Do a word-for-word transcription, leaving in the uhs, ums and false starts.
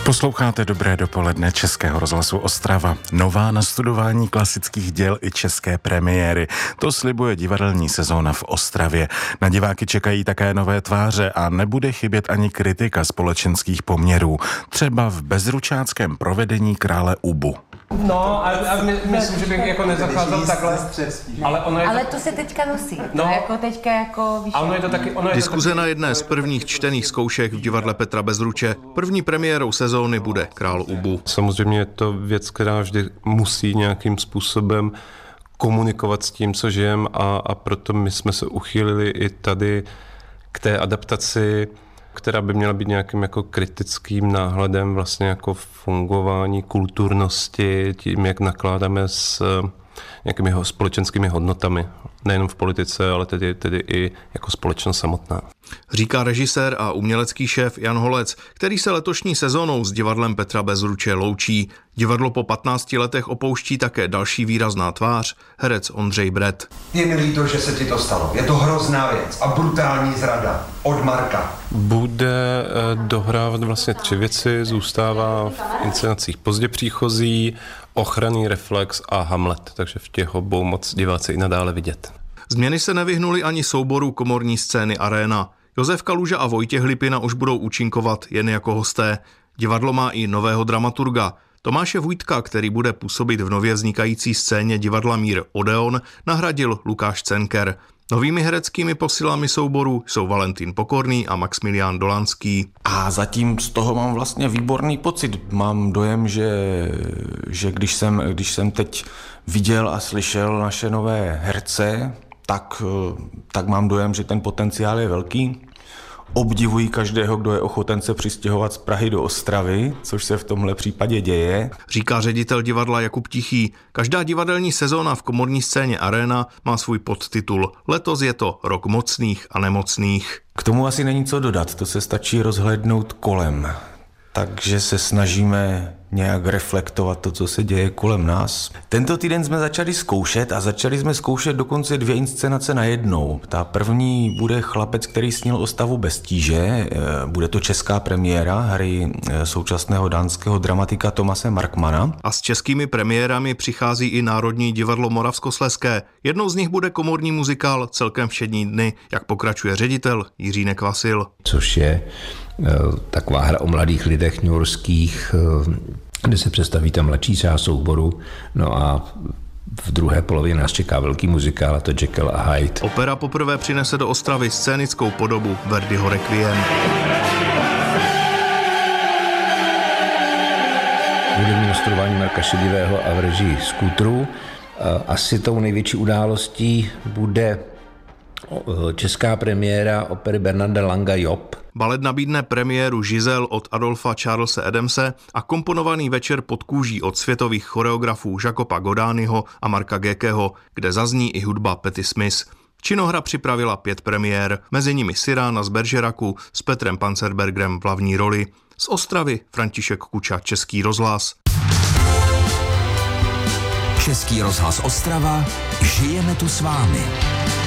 Posloucháte Dobré dopoledne Českého rozhlasu Ostrava. Nová nastudování klasických děl i české premiéry. To slibuje divadelní sezóna v Ostravě. Na diváky čekají také nové tváře a nebude chybět ani kritika společenských poměrů. Třeba v bezručáckém provedení Krále Ubu. No, a, a my, myslím, že bych jako nezacházel takhle, ale ono je Ale to... to se teďka nosí, No. to jako teďka jako... Víš, A ono je to taky... Ono je Diskuze to taky... na jedné z prvních čtených zkoušek v divadle Petra Bezruče. První premiérou sezóny bude Král Ubu. Samozřejmě je to věc, která vždy musí nějakým způsobem komunikovat s tím, co žijeme, a, a proto my jsme se uchýlili i tady k té adaptaci, která by měla být nějakým jako kritickým náhledem vlastně jako fungování kulturnosti, tím, jak nakládáme s nějakými společenskými hodnotami. Nejenom v politice, ale tedy, tedy i jako společnost samotná. Říká režisér a umělecký šéf Jan Holec, který se letošní sezónou s divadlem Petra Bezruče loučí. Divadlo po patnácti letech opouští také další výrazná tvář, herec Ondřej Bret. Je mi líto, že se ti to stalo. Je to hrozná věc a brutální zrada od Marka. Bude dohrávat vlastně tři věci, zůstává v inscenacích Pozdě příchozí, Ochranný reflex a Hamlet, takže v těch obou moc diváci i nadále vidět. Změny se nevyhnuli ani souboru komorní scény Aréna. Josef Kaluža a Vojtěch Lipina už budou účinkovat jen jako hosté. Divadlo má i nového dramaturga. Tomáše Vujtka, který bude působit v nově vznikající scéně divadla Mír Odeon, nahradil Lukáš Cenker. Novými hereckými posilami souboru jsou Valentín Pokorný a Maximilián Dolanský. A zatím z toho mám vlastně výborný pocit. Mám dojem, že, že když, jsem, když jsem teď viděl a slyšel naše nové herce, tak, tak mám dojem, že ten potenciál je velký. Obdivuji každého, kdo je ochoten se přistěhovat z Prahy do Ostravy, což se v tomhle případě děje. Říká ředitel divadla Jakub Tichý. Každá divadelní sezóna v komorní scéně Aréna má svůj podtitul. Letos je to Rok mocných a nemocných. K tomu asi není co dodat, to se stačí rozhlédnout kolem. Takže se snažíme nějak reflektovat to, co se děje kolem nás. Tento týden jsme začali zkoušet a začali jsme zkoušet dokonce dvě inscenace najednou. Ta první bude Chlapec, který snil o stavu bez tíže. Bude to česká premiéra hry současného dánského dramatika Tomase Markmana. A s českými premiérami přichází i Národní divadlo Moravskoslezské. Jednou z nich bude komorní muzikál Celkem všední dny, jak pokračuje ředitel Jiří Nekvasil. Což je taková hra o mladých lidech newyorských, kde se představí ta mladší část souboru. No a v druhé polovině nás čeká velký muzikál, a to Jekyll a Hyde. Opera poprvé přinese do Ostravy scénickou podobu Verdiho Requiem. Hudební nastudování Marka Šedivého a v režii Skútrů. Asi tou největší událostí bude česká premiéra opery Bernarda Langa Job. Balet nabídne premiéru Žizel od Adolfa Charlese Adamse a komponovaný večer pod kůží od světových choreografů Jacopa Godányho a Marka Gekeho, kde zazní i hudba Patti Smith. Činohra připravila pět premiér, mezi nimi Sirána z Bergeracu s Petrem Panzerbergerem v hlavní roli. Z Ostravy František Kuča, Český rozhlas. Český rozhlas Ostrava, žijeme tu s vámi.